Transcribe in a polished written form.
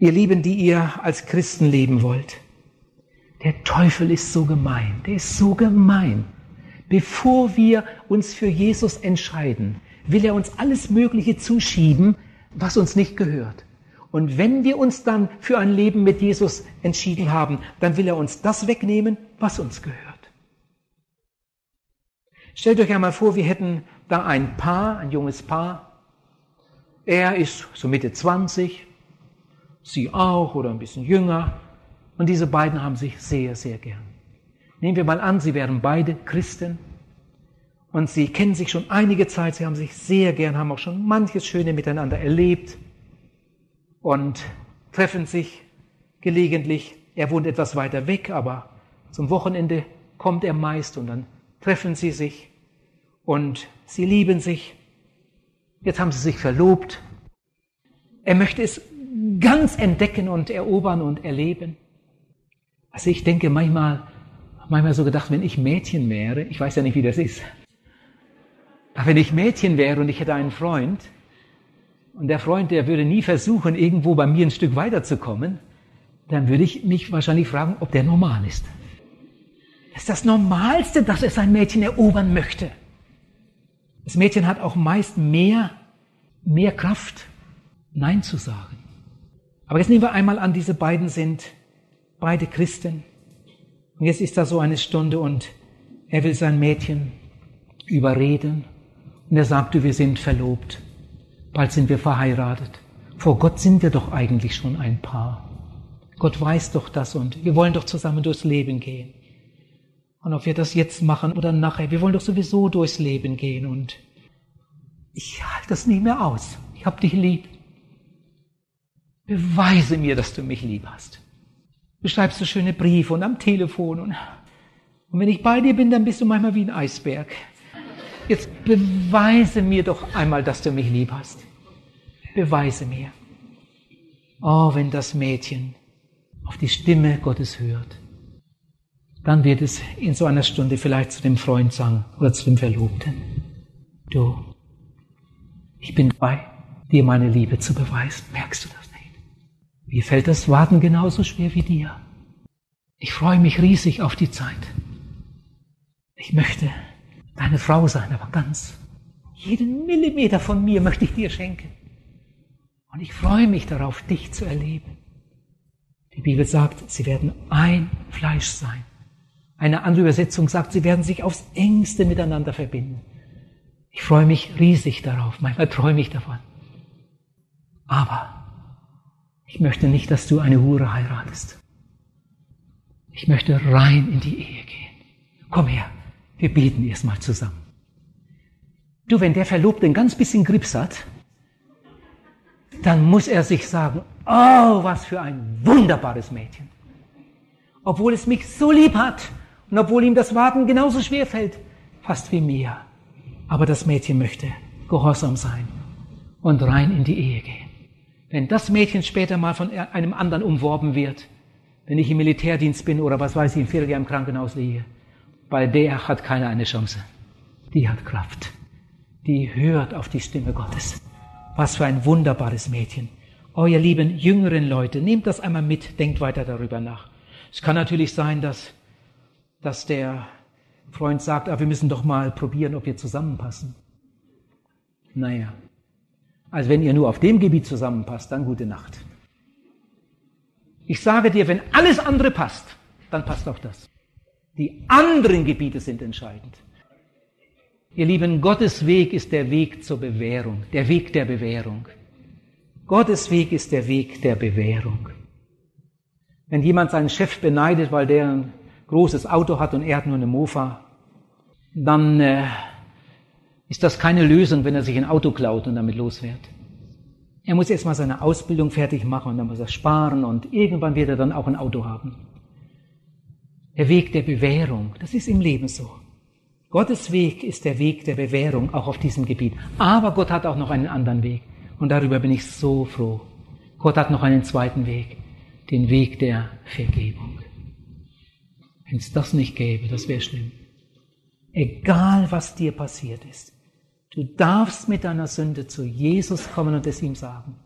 Ihr Lieben, die ihr als Christen leben wollt, der Teufel ist so gemein, der ist so gemein. Bevor wir uns für Jesus entscheiden, will er uns alles Mögliche zuschieben, was uns nicht gehört. Und wenn wir uns dann für ein Leben mit Jesus entschieden haben, dann will er uns das wegnehmen, was uns gehört. Stellt euch einmal vor, wir hätten da ein Paar, ein junges Paar. Er ist so Mitte 20, sie auch oder ein bisschen jünger. Und diese beiden haben sich sehr, sehr gern. Nehmen wir mal an, sie wären beide Christen und sie kennen sich schon einige Zeit, sie haben sich sehr gern, haben auch schon manches Schöne miteinander erlebt und treffen sich gelegentlich. Er wohnt etwas weiter weg, aber zum Wochenende kommt er meist und dann treffen sie sich und sie lieben sich. Jetzt haben sie sich verlobt. Er möchte es ganz entdecken und erobern und erleben. Also ich denke manchmal so gedacht, wenn ich Mädchen wäre, ich weiß ja nicht, wie das ist, aber wenn ich Mädchen wäre und ich hätte einen Freund und der Freund, der würde nie versuchen, irgendwo bei mir ein Stück weiterzukommen, dann würde ich mich wahrscheinlich fragen, ob der normal ist. Das ist das Normalste, dass es ein Mädchen erobern möchte. Das Mädchen hat auch meist mehr Kraft, Nein zu sagen. Aber jetzt nehmen wir einmal an, diese beiden sind beide Christen. Und jetzt ist da so eine Stunde und er will sein Mädchen überreden. Und er sagt, wir sind verlobt. Bald sind wir verheiratet. Vor Gott sind wir doch eigentlich schon ein Paar. Gott weiß doch das und wir wollen doch zusammen durchs Leben gehen. Und ob wir das jetzt machen oder nachher, wir wollen doch sowieso durchs Leben gehen. Und ich halte das nicht mehr aus. Ich hab dich lieb. Beweise mir, dass du mich lieb hast. Du schreibst so schöne Briefe und am Telefon. Und wenn ich bei dir bin, dann bist du manchmal wie ein Eisberg. Jetzt beweise mir doch einmal, dass du mich lieb hast. Beweise mir. Oh, wenn das Mädchen auf die Stimme Gottes hört, dann wird es in so einer Stunde vielleicht zu dem Freund sagen oder zu dem Verlobten. Du, ich bin dabei, dir meine Liebe zu beweisen. Merkst du das nicht? Mir fällt das Warten genauso schwer wie dir. Ich freue mich riesig auf die Zeit. Ich möchte deine Frau sein, aber ganz. Jeden Millimeter von mir möchte ich dir schenken. Und ich freue mich darauf, dich zu erleben. Die Bibel sagt, sie werden ein Fleisch sein. Eine andere Übersetzung sagt, sie werden sich aufs Engste miteinander verbinden. Ich freue mich riesig darauf. Manchmal träume ich davon. Aber ich möchte nicht, dass du eine Hure heiratest. Ich möchte rein in die Ehe gehen. Komm her, wir beten erstmal zusammen. Du, wenn der Verlobte ein ganz bisschen Grips hat, dann muss er sich sagen, oh, was für ein wunderbares Mädchen. Obwohl es mich so lieb hat und obwohl ihm das Warten genauso schwer fällt, fast wie mir. Aber das Mädchen möchte gehorsam sein und rein in die Ehe gehen. Wenn das Mädchen später mal von einem anderen umworben wird, wenn ich im Militärdienst bin oder was weiß ich, im Vierteljahr im Krankenhaus liege, bei der hat keiner eine Chance. Die hat Kraft. Die hört auf die Stimme Gottes. Was für ein wunderbares Mädchen. Oh, ihr lieben jüngeren Leute, nehmt das einmal mit, denkt weiter darüber nach. Es kann natürlich sein, dass der Freund sagt, wir müssen doch mal probieren, ob wir zusammenpassen. Naja, also wenn ihr nur auf dem Gebiet zusammenpasst, dann gute Nacht. Ich sage dir, wenn alles andere passt, dann passt auch das. Die anderen Gebiete sind entscheidend. Ihr Lieben, Gottes Weg ist der Weg zur Bewährung, der Weg der Bewährung. Gottes Weg ist der Weg der Bewährung. Wenn jemand seinen Chef beneidet, weil der ein großes Auto hat und er hat nur eine Mofa, dann ist das keine Lösung, wenn er sich ein Auto klaut und damit losfährt. Er muss erstmal seine Ausbildung fertig machen und dann muss er sparen und irgendwann wird er dann auch ein Auto haben. Der Weg der Bewährung, das ist im Leben so. Gottes Weg ist der Weg der Bewährung, auch auf diesem Gebiet. Aber Gott hat auch noch einen anderen Weg. Und darüber bin ich so froh. Gott hat noch einen zweiten Weg, den Weg der Vergebung. Wenn es das nicht gäbe, das wäre schlimm. Egal, was dir passiert ist, du darfst mit deiner Sünde zu Jesus kommen und es ihm sagen.